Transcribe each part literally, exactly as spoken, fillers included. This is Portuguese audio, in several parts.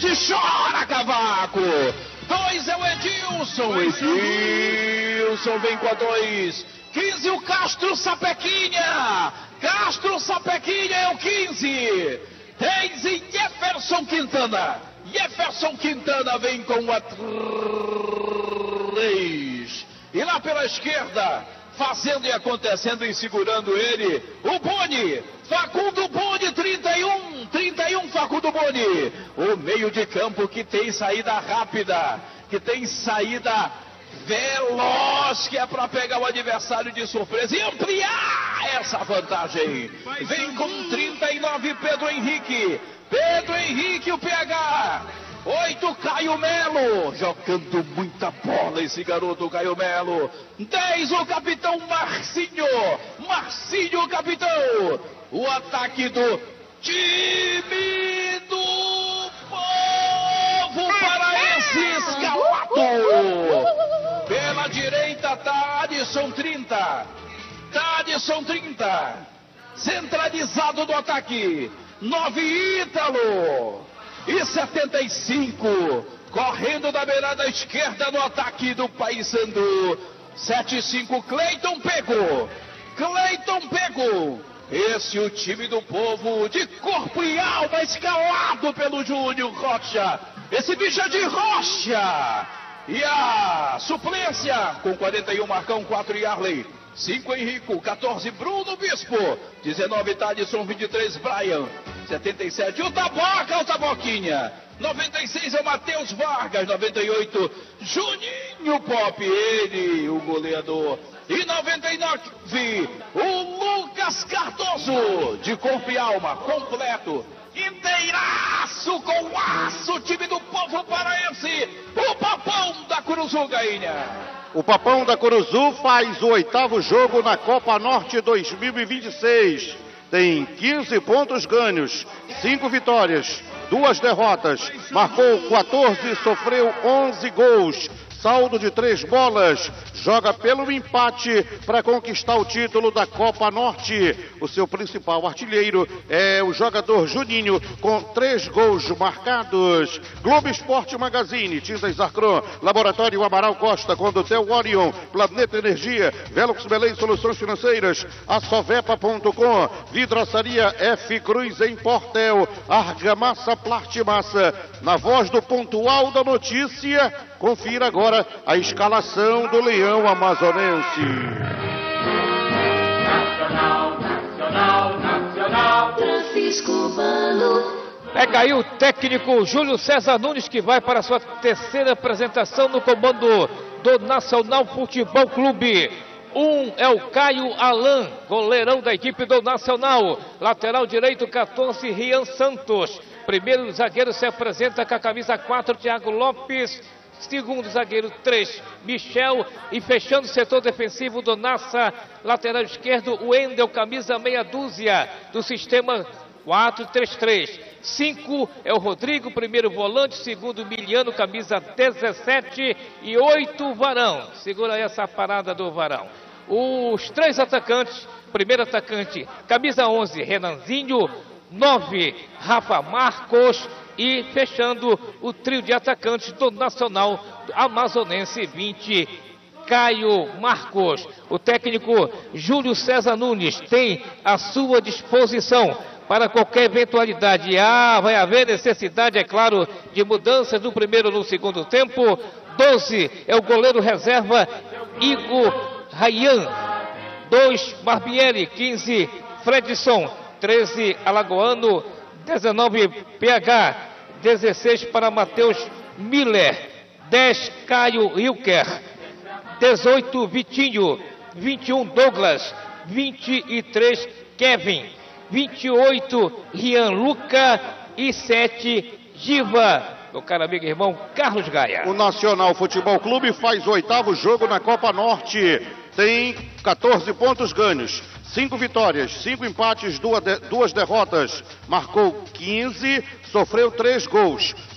sete, chora Cavaco. dois é o Edilson. Edilson vem com a dois. quinze o Castro Sapequinha. Castro Sapequinha é o quinze. dez e Jefferson Quintana. Jefferson Quintana vem com a três. E lá pela esquerda, fazendo e acontecendo e segurando ele, o Boni, Facundo Boni, trinta e um, trinta e um Facundo Boni. O meio de campo que tem saída rápida, que tem saída veloz, que é para pegar o adversário de surpresa e ampliar essa vantagem. Vem com trinta e nove Pedro Henrique. Pedro Henrique, o P H. oito, Caio Melo, jogando muita bola esse garoto Caio Melo. dez, o capitão Marcinho, Marcinho, o capitão. O ataque do time do povo paraense escalado. Pela direita, Tadson, trinta. Tadson, trinta. Centralizado do ataque. nove, Ítalo. E setenta e cinco, correndo da beirada esquerda no ataque do Paysandu. setenta e cinco, Cleiton Pego. Cleiton Pego. Esse é o time do povo, de corpo e alma, escalado pelo Júnior Rocha. Esse bicho é de rocha. E a suplência, com quarenta e um, Marcão, quatro, Yarley. cinco, Henrico, quatorze, Bruno Bispo. dezenove, Tadson, vinte e três, Brian. setenta e sete, o Taboca, o Taboquinha. noventa e seis é o Matheus Vargas. noventa e oito, Juninho Pop, ele, o goleador. E noventa e nove, o Lucas Cardoso, de corpo e alma, completo, inteiraço com aço, time do povo paraense, o Papão da Curuzu, Gainha. O Papão da Curuzu faz o oitavo jogo na Copa Norte dois mil e vinte e seis. Tem quinze pontos ganhos, cinco vitórias, duas derrotas, marcou quatorze, sofreu onze gols, saldo de três bolas, joga pelo empate para conquistar o título da Copa Norte. O seu principal artilheiro é o jogador Juninho, com três gols marcados. Globo Esporte Magazine, Tintas Arcron, Laboratório Amaral Costa, Condutel Orion, Planeta Energia, Velox Belém Soluções Financeiras, Assovepa ponto com, Vidraçaria F Cruz em Portel, Argamassa Plastimassa. Na voz do pontual da notícia, confira agora a escalação do Leão Amazonense. Nacional, nacional, nacional. Francisco Bano. Pega aí o técnico Júlio César Nunes, que vai para a sua terceira apresentação no comando do Nacional Futebol Clube. Um é o Caio Alan, goleirão da equipe do Nacional. Lateral direito, quatorze, Rian Santos. Primeiro zagueiro se apresenta com a camisa quatro, Thiago Lopes. Segundo zagueiro, três, Michel. E fechando o setor defensivo do Nassa, lateral esquerdo, o Wendel, camisa meia dúzia, do sistema quatro três três. cinco é o Rodrigo, primeiro volante. Segundo, Miliano, camisa dezessete. E oito, Varão. Segura aí essa parada do Varão. Os três atacantes, primeiro atacante, camisa onze, Renanzinho. nove, Rafa Marcos. E fechando o trio de atacantes do Nacional Amazonense, vinte, Caio Marcos. O técnico Júlio César Nunes tem à sua disposição para qualquer eventualidade. Ah, vai haver necessidade, é claro, de mudanças do primeiro no segundo tempo. doze é o goleiro reserva Igor Rayan. dois, Barbieri. quinze, Fredson. treze, Alagoano. dezenove, P H. dezesseis para Matheus Miller. dez, Caio Hilker. dezoito, Vitinho. vinte e um, Douglas. vinte e três, Kevin. vinte e oito, Rian Luca. E sete, Giva. Meu caro amigo e irmão Carlos Gaia. O Nacional Futebol Clube faz o oitavo jogo na Copa Norte. Tem quatorze pontos ganhos, cinco vitórias, cinco empates, duas, de, duas derrotas. Marcou quinze, sofreu três gols.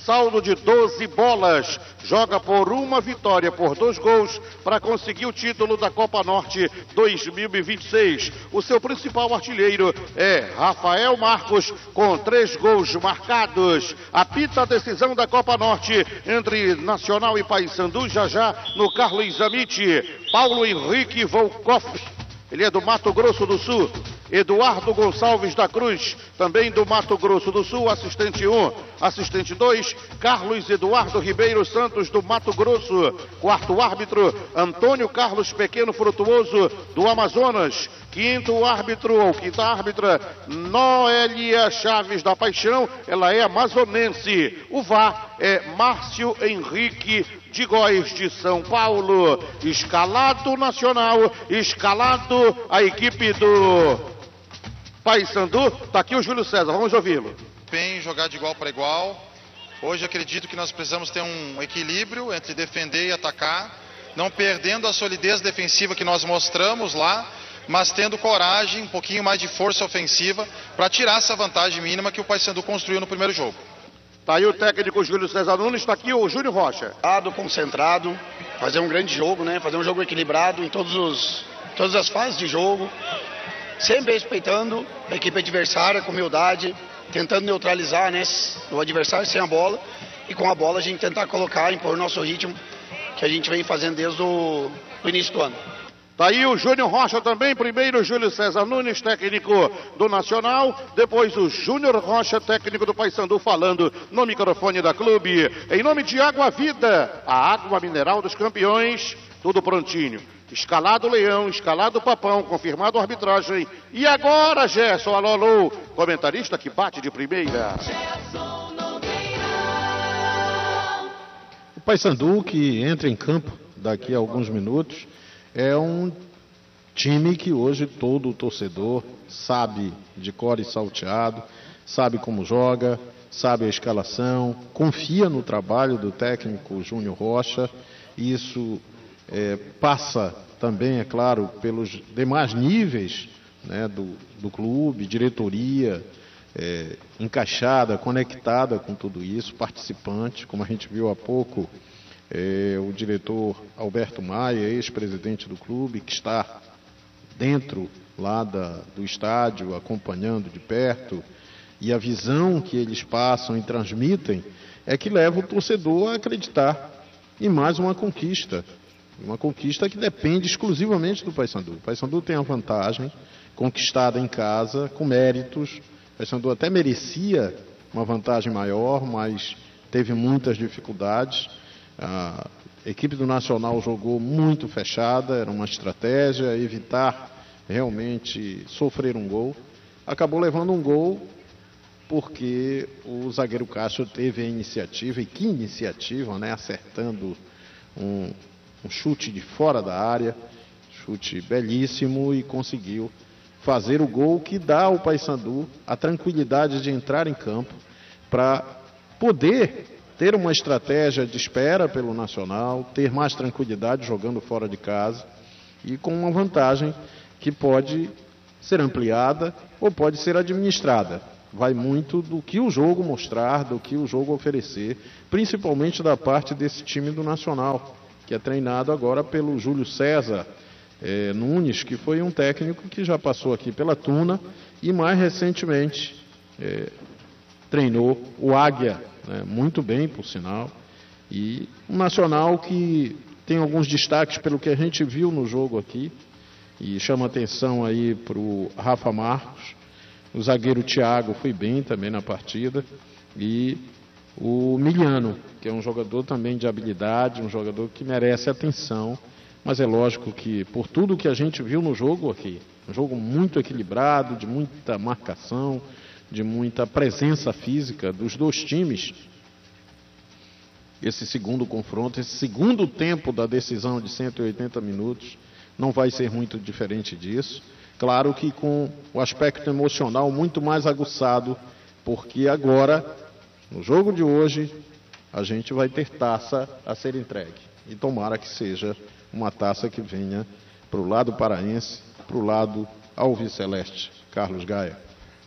saldo de doze bolas. Joga por uma vitória, por dois gols, para conseguir o título da Copa Norte dois mil e vinte e seis. O seu principal artilheiro é Rafael Marcos, com três gols marcados. Apita a decisão da Copa Norte entre Nacional e Paysandu, já já no Carlos Amite. Paulo Henrique Volkoff, ele é do Mato Grosso do Sul. Eduardo Gonçalves da Cruz, também do Mato Grosso do Sul, assistente um. Assistente dois, Carlos Eduardo Ribeiro Santos, do Mato Grosso. Quarto árbitro, Antônio Carlos Pequeno Frutuoso, do Amazonas. Quinto árbitro, ou quinta árbitra, Noélia Chaves da Paixão, ela é amazonense. O V A R é Márcio Henrique de Góes, de São Paulo. Escalado Nacional, escalado a equipe do Paysandu. Tá aqui o Júlio César, vamos ouvi-lo. Bem, jogar de igual para igual. Hoje acredito que nós precisamos ter um equilíbrio entre defender e atacar, não perdendo a solidez defensiva que nós mostramos lá, mas tendo coragem, um pouquinho mais de força ofensiva para tirar essa vantagem mínima que o Paysandu construiu no primeiro jogo. Tá aí o técnico Júlio César Nunes, está aqui o Júnior Rocha. Concentrado, fazer um grande jogo, né? Fazer um jogo equilibrado em todos os, todas as fases de jogo, sempre respeitando a equipe adversária com humildade, tentando neutralizar, né, o adversário sem a bola, e com a bola a gente tentar colocar, impor o nosso ritmo que a gente vem fazendo desde o do início do ano. Tá aí o Júnior Rocha também, primeiro o Júlio César Nunes, técnico do Nacional, depois o Júnior Rocha, técnico do Paysandu, falando no microfone da clube. Em nome de Água Vida, a água mineral dos campeões, tudo prontinho. Escalado Leão, escalado Papão, confirmado a arbitragem. E agora, Gerson, alô, alô, comentarista que bate de primeira. O Paysandu, que entra em campo daqui a alguns minutos, é um time que hoje todo o torcedor sabe de cor e salteado, sabe como joga, sabe a escalação, confia no trabalho do técnico Júnior Rocha. Isso é, passa também, é claro, pelos demais níveis, né, do, do clube, diretoria, é, encaixada, conectada com tudo isso, participante, como a gente viu há pouco. É, o diretor Alberto Maia, ex-presidente do clube, que está dentro lá da, do estádio, acompanhando de perto, e a visão que eles passam e transmitem é que leva o torcedor a acreditar em mais uma conquista, uma conquista que depende exclusivamente do Paysandu. O Paysandu tem a vantagem conquistada em casa, com méritos. O Paysandu até merecia uma vantagem maior, mas teve muitas dificuldades. A equipe do Nacional jogou muito fechada, era uma estratégia, evitar realmente sofrer um gol. Acabou levando um gol porque o zagueiro Castro teve a iniciativa, e que iniciativa, né? Acertando um, um chute de fora da área, chute belíssimo, e conseguiu fazer o gol que dá ao Paysandu a tranquilidade de entrar em campo para poder ter uma estratégia de espera pelo Nacional, ter mais tranquilidade jogando fora de casa e com uma vantagem que pode ser ampliada ou pode ser administrada. Vai muito do que o jogo mostrar, do que o jogo oferecer, principalmente da parte desse time do Nacional, que é treinado agora pelo Júlio César é, Nunes, que foi um técnico que já passou aqui pela Tuna e mais recentemente é, treinou o Águia, né, muito bem, por sinal, e um Nacional que tem alguns destaques pelo que a gente viu no jogo aqui, e chama atenção aí para o Rafa Marcos. O zagueiro Thiago foi bem também na partida, e o Miliano, que é um jogador também de habilidade, um jogador que merece atenção, mas é lógico que por tudo que a gente viu no jogo aqui, um jogo muito equilibrado, de muita marcação, de muita presença física dos dois times, esse segundo confronto, esse segundo tempo da decisão de cento e oitenta minutos, não vai ser muito diferente disso. Claro que com o aspecto emocional muito mais aguçado, porque agora, no jogo de hoje, a gente vai ter taça a ser entregue. E tomara que seja uma taça que venha para o lado paraense, para o lado alviceleste. Carlos Gaia.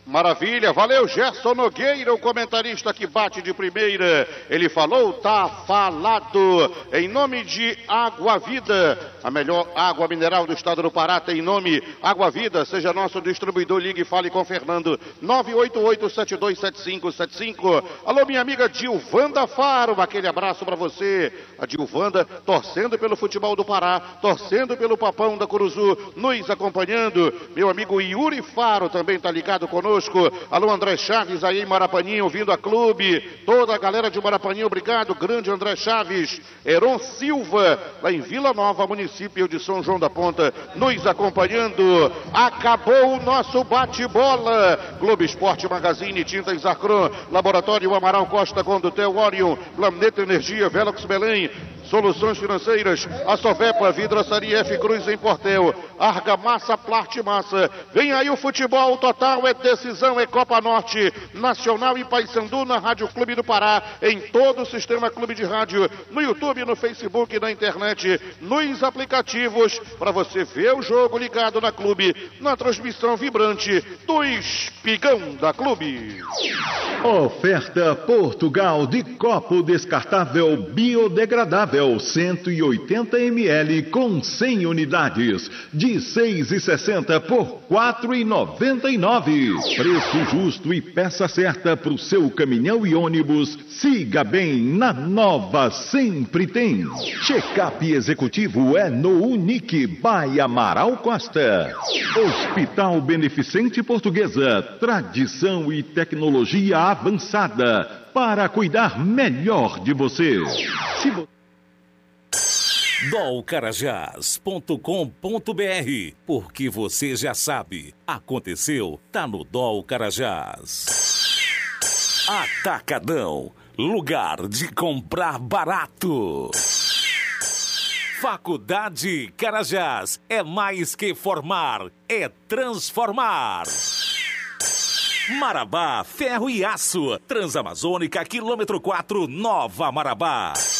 Maravilha, valeu Gerson Nogueira, o comentarista que bate de primeira. Ele falou, tá falado. Em nome de Água Vida, a melhor água mineral do estado do Pará tem nome Água Vida. Seja nosso distribuidor, ligue e fale com Fernando, nove oito oito, sete dois sete cinco sete cinco. Alô, minha amiga Dilvanda Faro, aquele abraço para você. A Dilvanda torcendo pelo futebol do Pará, torcendo pelo Papão da Curuzu, nos acompanhando. Meu amigo Yuri Faro também tá ligado conosco. Alô, André Chaves aí em Marapaninho, vindo a clube. Toda a galera de Marapaninho, obrigado. Grande André Chaves. Heron Silva, lá em Vila Nova, município de São João da Ponta, nos acompanhando. Acabou o nosso bate-bola. Globo Esporte Magazine, Tintas Zacron, Laboratório Amaral Costa, Condutel Orion, Planeta Energia, Velox Belém, Soluções Financeiras, a Sovepa, Vidraçaria F Cruz em Portel, Argamassa, Plastimassa. Vem aí o futebol total, é decisão, é Copa Norte, Nacional e Paysandu na Rádio Clube do Pará, em todo o sistema Clube de Rádio, no YouTube, no Facebook, na internet, nos aplicativos, para você ver o jogo ligado na Clube, na transmissão vibrante do Espigão da Clube. Oferta Portugal de copo descartável biodegradável cento e oitenta mililitros com cem unidades de seis e sessenta por quatro e noventa e nove. Preço justo e peça certa para o seu caminhão e ônibus. Siga bem, na Nova sempre tem. Check-up executivo é no Unique by Amaral Costa. Hospital Beneficente Portuguesa, tradição e tecnologia avançada para cuidar melhor de você. Se vo... dol carajás ponto com ponto br, porque você já sabe, aconteceu, tá no Dol Carajás. Atacadão, lugar de comprar barato. Faculdade Carajás, é mais que formar, é transformar. Marabá, ferro e aço, Transamazônica, quilômetro quatro, Nova Marabá.